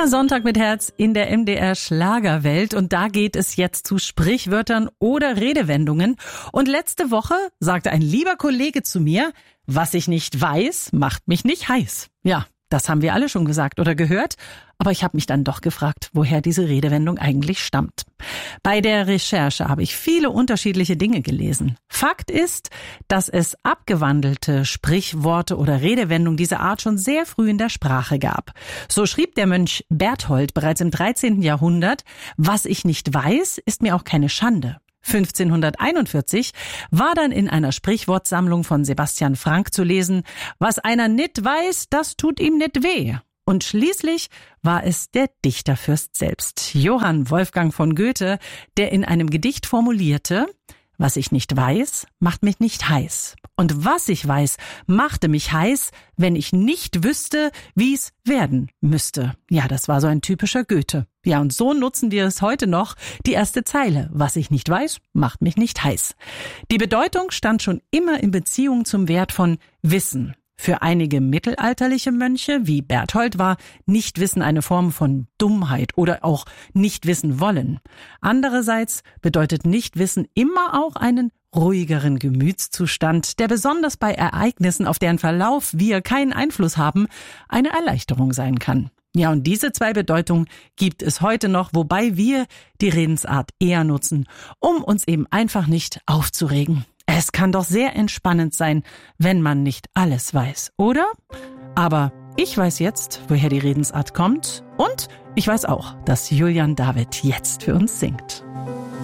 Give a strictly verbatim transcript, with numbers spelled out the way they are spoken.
Der Sonntag mit Herz in der M D R Schlagerwelt und da geht es jetzt zu Sprichwörtern oder Redewendungen. Und letzte Woche sagte ein lieber Kollege zu mir, was ich nicht weiß, macht mich nicht heiß. Ja, das haben wir alle schon gesagt oder gehört, aber ich habe mich dann doch gefragt, woher diese Redewendung eigentlich stammt. Bei der Recherche habe ich viele unterschiedliche Dinge gelesen. Fakt ist, dass es abgewandelte Sprichworte oder Redewendungen dieser Art schon sehr früh in der Sprache gab. So schrieb der Mönch Berthold bereits im dreizehnten Jahrhundert, was ich nicht weiß, ist mir auch keine Schande. fünfzehnhunderteinundvierzig war dann in einer Sprichwortsammlung von Sebastian Frank zu lesen, was einer nit weiß, das tut ihm nit weh. Und schließlich war es der Dichterfürst selbst, Johann Wolfgang von Goethe, der in einem Gedicht formulierte, was ich nicht weiß, macht mich nicht heiß. Und was ich weiß, machte mich heiß, wenn ich nicht wüsste, wie es werden müsste. Ja, das war so ein typischer Goethe. Ja, und so nutzen wir es heute noch. Die erste Zeile, was ich nicht weiß, macht mich nicht heiß. Die Bedeutung stand schon immer in Beziehung zum Wert von Wissen. Für einige mittelalterliche Mönche, wie Berthold, war Nichtwissen eine Form von Dummheit oder auch Nichtwissen wollen. Andererseits bedeutet Nichtwissen immer auch einen ruhigeren Gemütszustand, der besonders bei Ereignissen, auf deren Verlauf wir keinen Einfluss haben, eine Erleichterung sein kann. Ja, und diese zwei Bedeutungen gibt es heute noch, wobei wir die Redensart eher nutzen, um uns eben einfach nicht aufzuregen. Es kann doch sehr entspannend sein, wenn man nicht alles weiß, oder? Aber ich weiß jetzt, woher die Redensart kommt und ich weiß auch, dass Julian David jetzt für uns singt.